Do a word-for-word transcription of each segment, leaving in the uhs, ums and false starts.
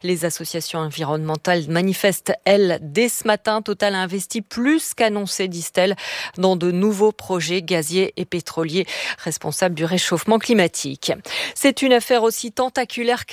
Les associations environnementales manifestent, elles, dès ce matin. Total a investi plus qu'annoncé, disent-elles, dans de nouveaux projets gaziers et pétroliers responsables du réchauffement climatique. C'est une affaire aussi tentaculaire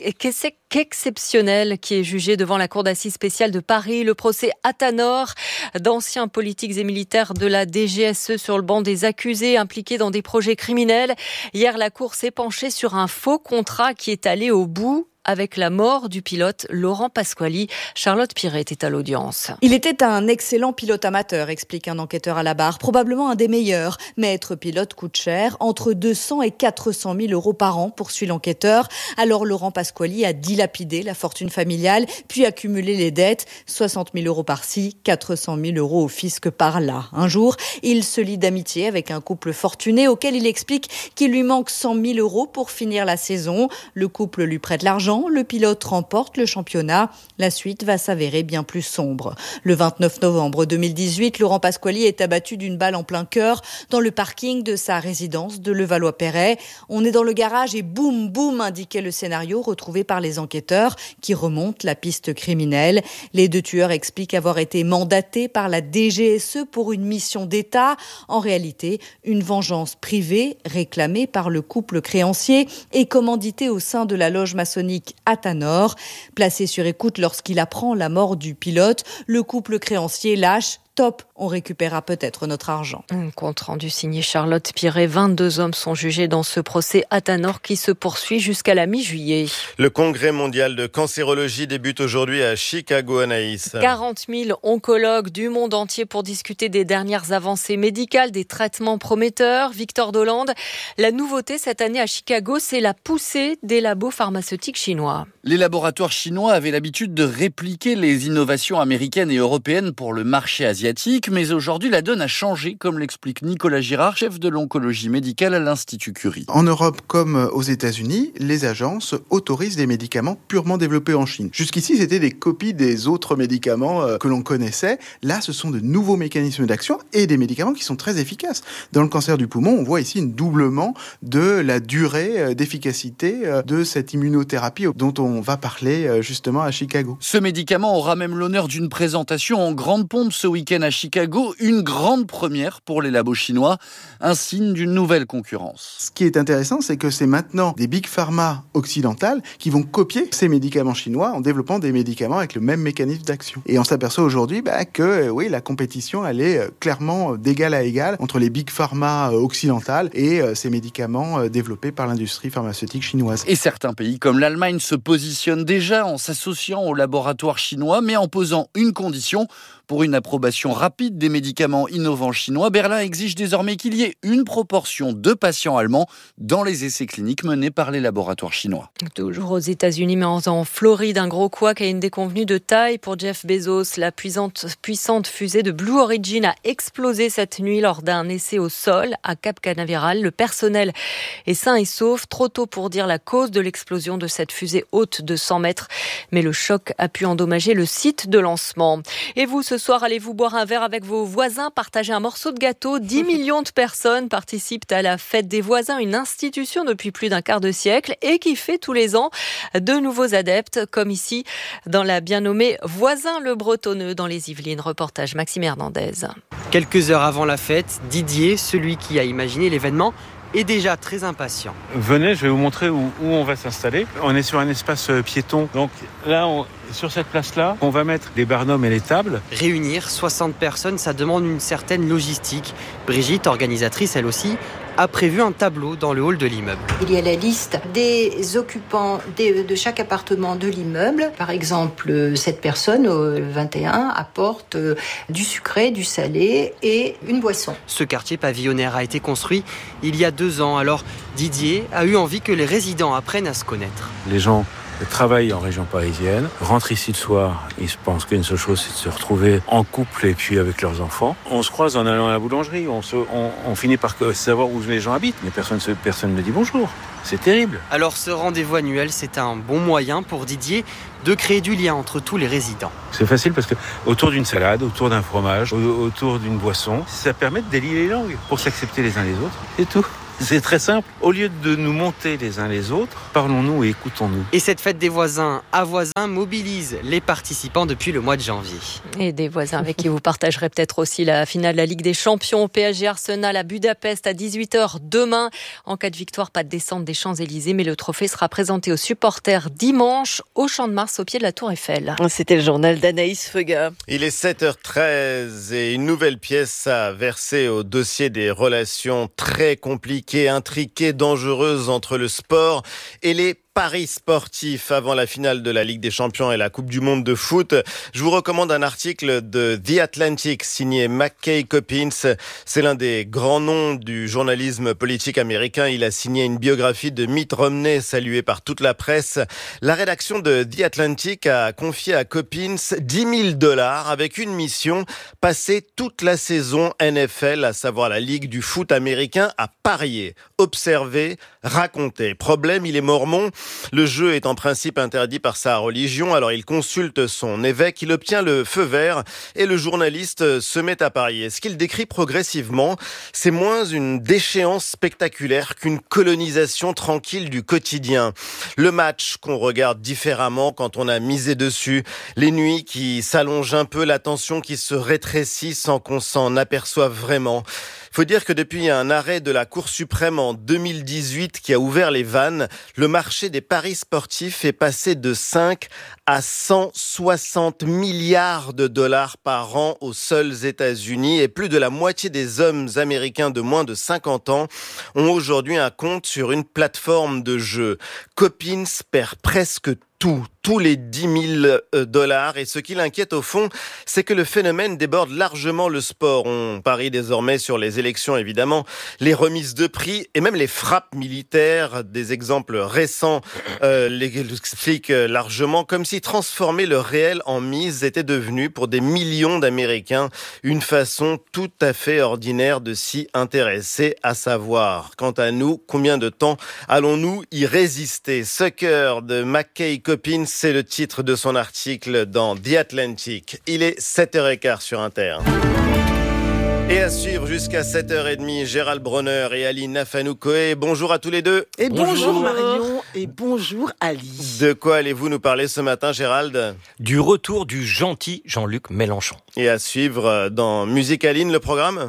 qu'exceptionnelle qui est jugée devant la Cour d'assises spéciale de Paris. Le procès Athanor, d'anciens politiques et militaires de la D G S E sur le banc des accusés impliqués dans des projets criminels. Hier, la Cour s'est penchée sur un faux contrat qui est allé au bout avec la mort du pilote Laurent Pasquali. Charlotte Piret était à l'audience. Il était un excellent pilote amateur, explique un enquêteur à la barre, probablement un des meilleurs. Mais être pilote coûte cher, entre deux cents et quatre cent mille euros par an, poursuit l'enquêteur. Alors Laurent Pasquali a dilapidé la fortune familiale, puis accumulé les dettes, soixante mille euros par-ci, quatre cent mille euros au fisc par-là. Un jour, il se lie d'amitié avec un couple fortuné auquel il explique qu'il lui manque cent mille euros pour finir la saison. Le couple lui prête l'argent. Le pilote remporte le championnat. La suite va s'avérer bien plus sombre. Le vingt-neuf novembre deux mille dix-huit, Laurent Pasquali est abattu d'une balle en plein cœur dans le parking de sa résidence de Levallois-Perret. On est dans le garage et boum, boum, indiquait le scénario retrouvé par les enquêteurs qui remontent la piste criminelle. Les deux tueurs expliquent avoir été mandatés par la D G S E pour une mission d'État. En réalité, une vengeance privée réclamée par le couple créancier et commanditée au sein de la loge maçonnique Athanor. Placé sur écoute lorsqu'il apprend la mort du pilote, le couple créancier lâche. Top, on récupérera peut-être notre argent. Un compte rendu signé Charlotte Piret. vingt-deux hommes sont jugés dans ce procès Athanor qui se poursuit jusqu'à la mi-juillet. Le congrès mondial de cancérologie débute aujourd'hui à Chicago, Anaïs. quarante mille oncologues du monde entier pour discuter des dernières avancées médicales, des traitements prometteurs. Victor Dolande, la nouveauté cette année à Chicago, c'est la poussée des labos pharmaceutiques chinois. Les laboratoires chinois avaient l'habitude de répliquer les innovations américaines et européennes pour le marché asiatique, mais aujourd'hui la donne a changé, comme l'explique Nicolas Girard, chef de l'oncologie médicale à l'Institut Curie. En Europe comme aux États-Unis, les agences autorisent des médicaments purement développés en Chine. Jusqu'ici, c'était des copies des autres médicaments que l'on connaissait. Là, ce sont de nouveaux mécanismes d'action et des médicaments qui sont très efficaces. Dans le cancer du poumon, on voit ici un doublement de la durée d'efficacité de cette immunothérapie dont on va parler justement à Chicago. Ce médicament aura même l'honneur d'une présentation en grande pompe ce week-end à Chicago, une grande première pour les labos chinois, un signe d'une nouvelle concurrence. Ce qui est intéressant, c'est que c'est maintenant des big pharma occidentales qui vont copier ces médicaments chinois en développant des médicaments avec le même mécanisme d'action. Et on s'aperçoit aujourd'hui bah, que oui, la compétition elle est clairement d'égal à égal entre les big pharma occidentales et ces médicaments développés par l'industrie pharmaceutique chinoise. Et certains pays comme l'Allemagne se positionnent déjà en s'associant aux laboratoires chinois, mais en posant une condition. Pour une approbation rapide des médicaments innovants chinois, Berlin exige désormais qu'il y ait une proportion de patients allemands dans les essais cliniques menés par les laboratoires chinois. Toujours aux États-Unis, mais en Floride, un gros couac a une déconvenue de taille pour Jeff Bezos. La puissante, puissante fusée de Blue Origin a explosé cette nuit lors d'un essai au sol à Cap Canaveral. Le personnel est sain et sauf. Trop tôt pour dire la cause de l'explosion de cette fusée haute de cent mètres. Mais le choc a pu endommager le site de lancement. Et vous, ce soir, allez-vous boire un verre avec vos voisins, partager un morceau de gâteau. dix millions de personnes participent à la fête des voisins, une institution depuis plus d'un quart de siècle et qui fait tous les ans de nouveaux adeptes, comme ici dans la bien nommée Voisin le Bretonneux dans les Yvelines. Reportage Maxime Hernandez. Quelques heures avant la fête, Didier, celui qui a imaginé l'événement, est déjà très impatient. Venez, je vais vous montrer où, où on va s'installer. On est sur un espace piéton. Donc là, on, sur cette place-là, on va mettre les barnums et les tables. Réunir soixante personnes, ça demande une certaine logistique. Brigitte, organisatrice elle aussi, a prévu un tableau dans le hall de l'immeuble. Il y a la liste des occupants de chaque appartement de l'immeuble. Par exemple, cette personne, au vingt et un, apporte du sucré, du salé et une boisson. Ce quartier pavillonnaire a été construit il y a deux ans. Alors Didier a eu envie que les résidents apprennent à se connaître. Les gens travaillent en région parisienne, rentrent ici le soir, ils se pensent qu'une seule chose, c'est de se retrouver en couple et puis avec leurs enfants. On se croise en allant à la boulangerie, on, se, on, on finit par savoir où les gens habitent, mais personne ne personne ne dit bonjour. C'est terrible. Alors ce rendez-vous annuel, c'est un bon moyen pour Didier de créer du lien entre tous les résidents. C'est facile parce que autour d'une salade, autour d'un fromage, autour d'une boisson, ça permet de délier les langues pour s'accepter les uns les autres, c'est tout. C'est très simple. Au lieu de nous monter les uns les autres, parlons-nous et écoutons-nous. Et cette fête des voisins à voisins mobilise les participants depuis le mois de janvier. Et des voisins avec qui vous partagerez peut-être aussi la finale de la Ligue des Champions. P S G Arsenal à Budapest à dix-huit heures demain. En cas de victoire, pas de descente des Champs-Élysées, mais le trophée sera présenté aux supporters dimanche au Champ de Mars au pied de la Tour Eiffel. C'était le journal d'Anaïs Feuga. Il est sept heures treize et une nouvelle pièce a versé au dossier des relations très compliquées, intriquées, dangereuses entre le sport et les paris sportifs avant la finale de la Ligue des Champions et la Coupe du Monde de foot. Je vous recommande un article de The Atlantic signé McKay Coppins. C'est l'un des grands noms du journalisme politique américain. Il a signé une biographie de Mitt Romney saluée par toute la presse. La rédaction de The Atlantic a confié à Coppins dix mille dollars avec une mission: passer toute la saison N F L, à savoir la Ligue du foot américain, à parier, observer, raconter. Problème, il est mormon. Le jeu est en principe interdit par sa religion, alors il consulte son évêque, il obtient le feu vert et le journaliste se met à parier. Ce qu'il décrit progressivement, c'est moins une déchéance spectaculaire qu'une colonisation tranquille du quotidien. Le match qu'on regarde différemment quand on a misé dessus, les nuits qui s'allongent un peu, la tension qui se rétrécit sans qu'on s'en aperçoive vraiment. Il faut dire que depuis un arrêt de la Cour suprême en deux mille dix-huit qui a ouvert les vannes, le marché des paris sportifs est passé de cinq à cent soixante milliards de dollars par an aux seuls États-Unis, et plus de la moitié des hommes américains de moins de cinquante ans ont aujourd'hui un compte sur une plateforme de jeu. Coppins perd presque tout, tous les dix mille dollars. Et ce qui l'inquiète au fond, c'est que le phénomène déborde largement le sport. On parie désormais sur les élections, évidemment, les remises de prix et même les frappes militaires. Des exemples récents euh, l'expliquent largement, comme si transformer le réel en mise était devenu, pour des millions d'Américains, une façon tout à fait ordinaire de s'y intéresser, à savoir, quant à nous, combien de temps allons-nous y résister? Sucker de McKay Coppins, c'est le titre de son article dans The Atlantic. Il est sept heures quinze sur Inter. Et à suivre jusqu'à sept heures trente, Gérald Bronner et Aline Nafanoukoé. Bonjour à tous les deux. Et bonjour, bonjour Marion et bonjour Ali. De quoi allez-vous nous parler ce matin, Gérald? Du retour du gentil Jean-Luc Mélenchon. Et à suivre dans Musique Aline, le programme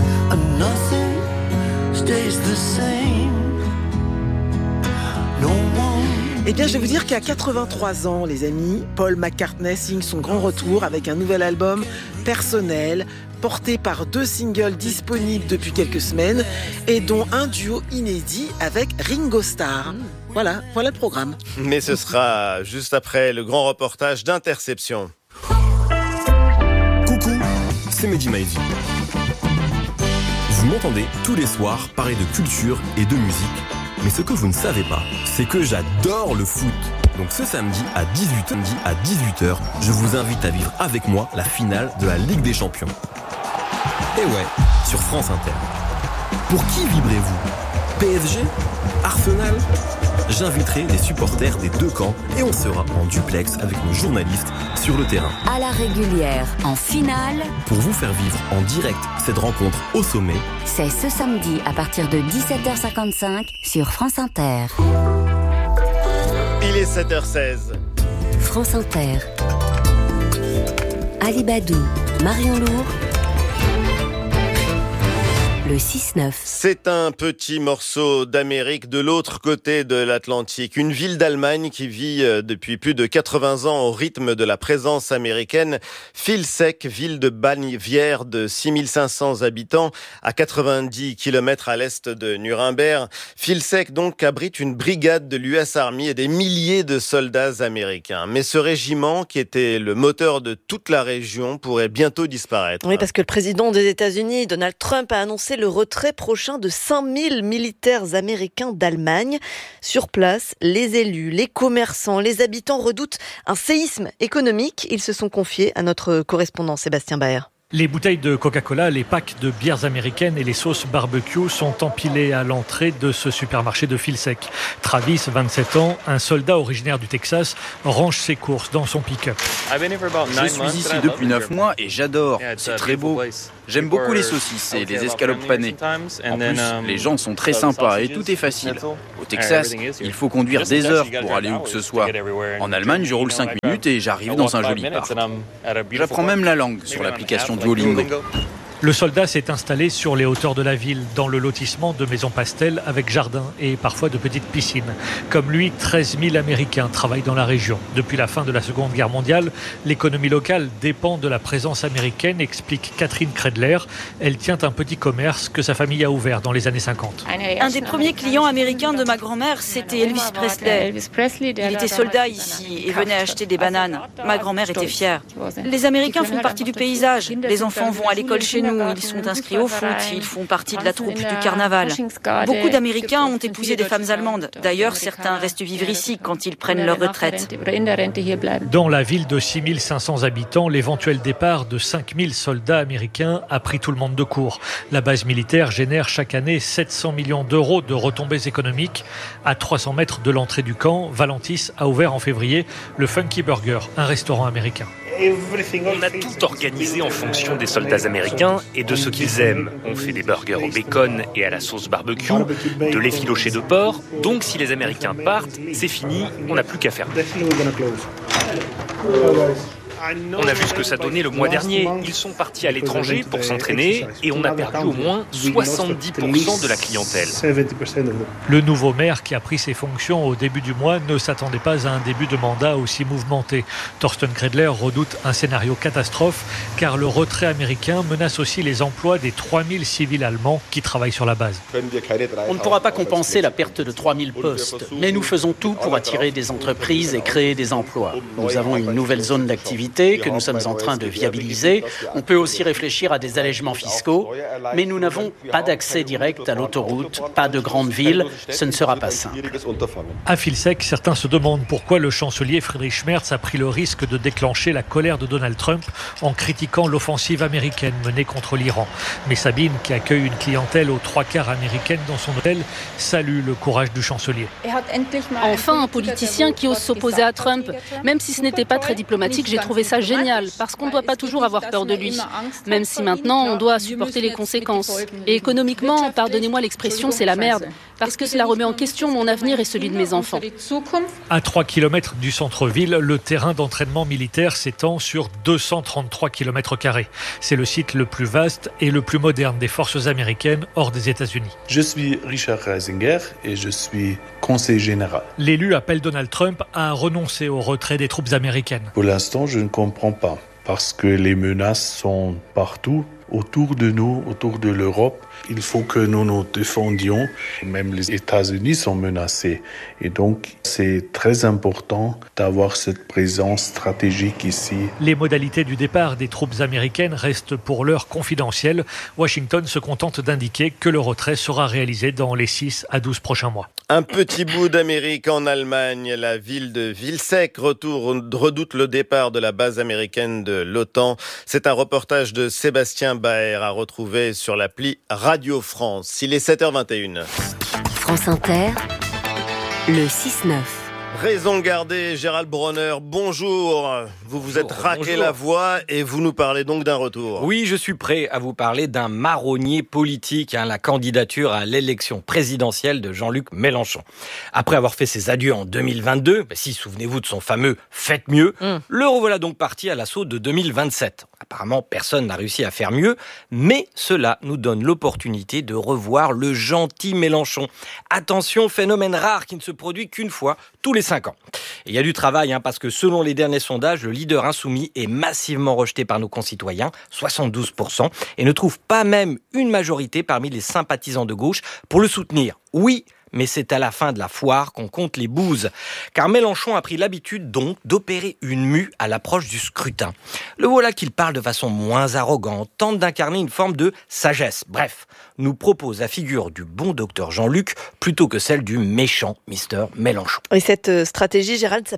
Eh bien, je vais vous dire qu'à quatre-vingt-trois ans, les amis, Paul McCartney signe son grand retour avec un nouvel album personnel, porté par deux singles disponibles depuis quelques semaines et dont un duo inédit avec Ringo Starr. Voilà, voilà le programme. Mais ce sera juste après le grand reportage d'Interception. Coucou, c'est Mehdi Maizi. Vous m'entendez tous les soirs parler de culture et de musique. Mais ce que vous ne savez pas, c'est que j'adore le foot. Donc ce samedi à dix-huit heures, je vous invite à vivre avec moi la finale de la Ligue des Champions. Et ouais, sur France Inter. Pour qui vibrez-vous? P S G? Arsenal? J'inviterai les supporters des deux camps et on sera en duplex avec nos journalistes sur le terrain. À la régulière, en finale, pour vous faire vivre en direct cette rencontre au sommet, c'est ce samedi à partir de dix-sept heures cinquante-cinq sur France Inter. Il est sept heures seize. France Inter. Ali Badou, Marion Lourd. Le six neuf. C'est un petit morceau d'Amérique de l'autre côté de l'Atlantique. Une ville d'Allemagne qui vit depuis plus de quatre-vingts ans au rythme de la présence américaine. Vilseck, ville de Bavière de six mille cinq cents habitants, à quatre-vingt-dix kilomètres à l'est de Nuremberg. Vilseck donc abrite une brigade de l'U S Army et des milliers de soldats américains. Mais ce régiment, qui était le moteur de toute la région, pourrait bientôt disparaître. Oui, parce que le président des États-Unis, Donald Trump, a annoncé le retrait prochain de cinq mille militaires américains d'Allemagne. Sur place, les élus, les commerçants, les habitants redoutent un séisme économique. Ils se sont confiés à notre correspondant Sébastien Baer. Les bouteilles de Coca-Cola, les packs de bières américaines et les sauces barbecue sont empilés à l'entrée de ce supermarché de Vilseck. Travis, vingt-sept ans, un soldat originaire du Texas, range ses courses dans son pick-up. Je suis ici depuis neuf mois et j'adore. C'est très beau. J'aime beaucoup les saucisses et les escalopes panées. En plus, les gens sont très sympas et tout est facile. Au Texas, il faut conduire des heures pour aller où que ce soit. En Allemagne, je roule cinq minutes et j'arrive dans un joli parc. J'apprends même la langue sur l'application Duolingo. Le soldat s'est installé sur les hauteurs de la ville, dans le lotissement de maisons pastel avec jardin et parfois de petites piscines. Comme lui, treize mille Américains travaillent dans la région. Depuis la fin de la Seconde Guerre mondiale, l'économie locale dépend de la présence américaine, explique Catherine Kredler. Elle tient un petit commerce que sa famille a ouvert dans les années cinquante. Un des premiers clients américains de ma grand-mère, c'était Elvis Presley. Il était soldat ici et venait acheter des bananes. Ma grand-mère était fière. Les Américains font partie du paysage. Les enfants vont à l'école chez nous. Ils sont inscrits au foot, ils font partie de la troupe du carnaval. Beaucoup d'Américains ont épousé des femmes allemandes. D'ailleurs, certains restent vivre ici quand ils prennent leur retraite. Dans la ville de six mille cinq cents habitants, l'éventuel départ de cinq mille soldats américains a pris tout le monde de court. La base militaire génère chaque année sept cents millions d'euros de retombées économiques. À trois cents mètres de l'entrée du camp, Valentis a ouvert en février le Funky Burger, un restaurant américain. On a tout organisé en fonction des soldats américains et de ce qu'ils aiment. On fait des burgers au bacon et à la sauce barbecue, de l'effiloché de porc. Donc si les Américains partent, c'est fini, on n'a plus qu'à fermer. On a vu ce que ça donnait le mois dernier. Ils sont partis à l'étranger pour s'entraîner et on a perdu au moins soixante-dix pour cent de la clientèle. Le nouveau maire qui a pris ses fonctions au début du mois ne s'attendait pas à un début de mandat aussi mouvementé. Thorsten Kredler redoute un scénario catastrophe car le retrait américain menace aussi les emplois des trois mille civils allemands qui travaillent sur la base. On ne pourra pas compenser la perte de trois mille postes, mais nous faisons tout pour attirer des entreprises et créer des emplois. Nous avons une nouvelle zone d'activité que nous sommes en train de viabiliser. On peut aussi réfléchir à des allègements fiscaux, mais nous n'avons pas d'accès direct à l'autoroute, pas de grande ville, ce ne sera pas simple. À Vilseck, certains se demandent pourquoi le chancelier Friedrich Merz a pris le risque de déclencher la colère de Donald Trump en critiquant l'offensive américaine menée contre l'Iran. Mais Sabine, qui accueille une clientèle aux trois quarts américaine dans son hôtel, salue le courage du chancelier. Enfin, un politicien qui ose s'opposer à Trump, même si ce n'était pas très diplomatique, j'ai trouvé ça génial, parce qu'on ne doit pas toujours avoir peur de lui, même si maintenant on doit supporter les conséquences. Et économiquement, pardonnez-moi l'expression, c'est la merde, parce que cela remet en question mon avenir et celui de mes enfants. À trois kilomètres du centre-ville, le terrain d'entraînement militaire s'étend sur deux cent trente-trois kilomètres carrés. C'est le site le plus vaste et le plus moderne des forces américaines hors des États-Unis. Je suis Richard Reisinger et je suis conseiller général. L'élu appelle Donald Trump à renoncer au retrait des troupes américaines. Pour l'instant, je ne comprends pas, parce que les menaces sont partout, autour de nous, autour de l'Europe. Il faut que nous nous défendions. Même les États-Unis sont menacés. Et donc, c'est très important d'avoir cette présence stratégique ici. Les modalités du départ des troupes américaines restent pour l'heure confidentielles. Washington se contente d'indiquer que le retrait sera réalisé dans les six à douze prochains mois. Un petit bout d'Amérique en Allemagne. La ville de Vilseck retour, redoute le départ de la base américaine de l'OTAN. C'est un reportage de Sébastien Baer à retrouver sur l'appli Radio France. Il est sept heures vingt et une. France Inter, le six neuf. Raison gardée, Gérald Bronner, bonjour. Vous vous êtes raqué la voix et vous nous parlez donc d'un retour. Oui, je suis prêt à vous parler d'un marronnier politique, hein, la candidature à l'élection présidentielle de Jean-Luc Mélenchon. Après avoir fait ses adieux en deux mille vingt-deux, bah, si souvenez-vous de son fameux « Faites mieux mmh. », le revoilà donc parti à l'assaut de deux mille vingt-sept. Apparemment, personne n'a réussi à faire mieux, mais cela nous donne l'opportunité de revoir le gentil Mélenchon. Attention, phénomène rare qui ne se produit qu'une fois tous les cinq ans. Il y a du travail, hein, parce que selon les derniers sondages, le leader insoumis est massivement rejeté par nos concitoyens, soixante-douze pour cent, et ne trouve pas même une majorité parmi les sympathisants de gauche pour le soutenir. Oui, mais c'est à la fin de la foire qu'on compte les bouses. Car Mélenchon a pris l'habitude donc d'opérer une mue à l'approche du scrutin. Le voilà qu'il parle de façon moins arrogante, tente d'incarner une forme de sagesse. Bref, nous propose la figure du bon docteur Jean-Luc plutôt que celle du méchant Mister Mélenchon. Et cette stratégie, Gérald, ça peut marcher ?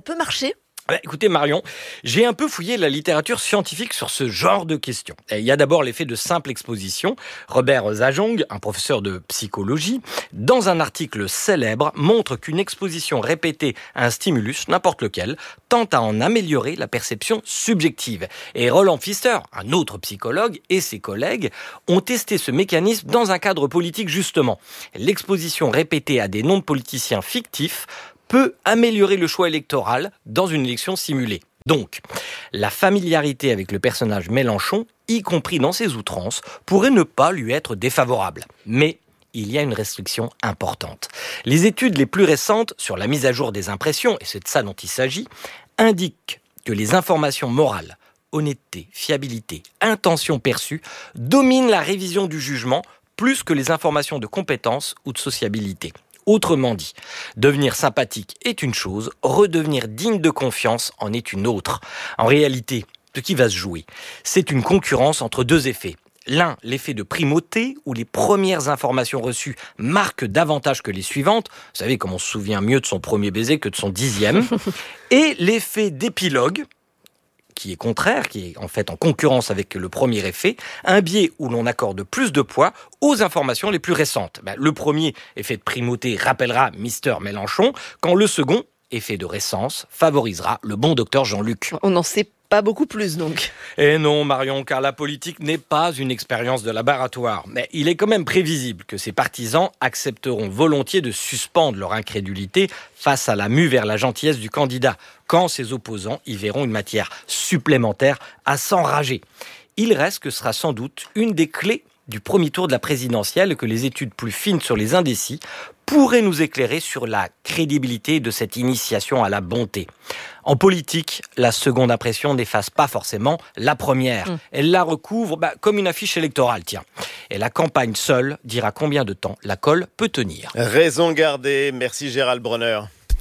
Bah, écoutez Marion, j'ai un peu fouillé la littérature scientifique sur ce genre de questions. Et il y a d'abord l'effet de simple exposition. Robert Zajong, un professeur de psychologie, dans un article célèbre, montre qu'une exposition répétée à un stimulus, n'importe lequel, tend à en améliorer la perception subjective. Et Roland Pfister, un autre psychologue, et ses collègues ont testé ce mécanisme dans un cadre politique justement. L'exposition répétée à des noms de politiciens fictifs peut améliorer le choix électoral dans une élection simulée. Donc, la familiarité avec le personnage Mélenchon, y compris dans ses outrances, pourrait ne pas lui être défavorable. Mais il y a une restriction importante. Les études les plus récentes sur la mise à jour des impressions, et c'est de ça dont il s'agit, indiquent que les informations morales, honnêteté, fiabilité, intention perçue, dominent la révision du jugement plus que les informations de compétence ou de sociabilité. Autrement dit, devenir sympathique est une chose, redevenir digne de confiance en est une autre. En réalité, ce qui va se jouer, c'est une concurrence entre deux effets. L'un, l'effet de primauté, où les premières informations reçues marquent davantage que les suivantes. Vous savez, comme on se souvient mieux de son premier baiser que de son dixième. Et l'effet d'épilogue, qui est contraire, qui est en fait en concurrence avec le premier effet, un biais où l'on accorde plus de poids aux informations les plus récentes. Ben, le premier effet de primauté rappellera Mister Mélenchon, quand le second effet de récence favorisera le bon docteur Jean-Luc. On n'en sait pas beaucoup plus donc. Et non Marion, car la politique n'est pas une expérience de laboratoire. Mais il est quand même prévisible que ses partisans accepteront volontiers de suspendre leur incrédulité face à la mue vers la gentillesse du candidat, quand ses opposants y verront une matière supplémentaire à s'enrager. Il reste que ce sera sans doute une des clés du premier tour de la présidentielle, que les études plus fines sur les indécis pourraient nous éclairer sur la crédibilité de cette initiation à la bonté. En politique, la seconde impression n'efface pas forcément la première. Mmh. Elle la recouvre bah, comme une affiche électorale, tiens. Et la campagne seule dira combien de temps la colle peut tenir. Raison gardée. Merci Gérald Bronner.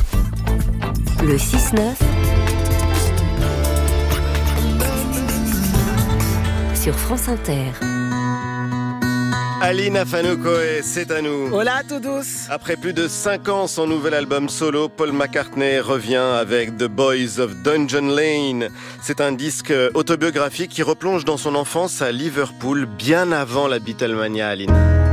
Le six neuf sur France Inter. Aline Afanoukoé, c'est à nous. Hola a todos. Après plus de cinq ans, son nouvel album solo, Paul McCartney revient avec The Boys of Dungeon Lane. C'est un disque autobiographique qui replonge dans son enfance à Liverpool, bien avant la Beatlemania, Aline.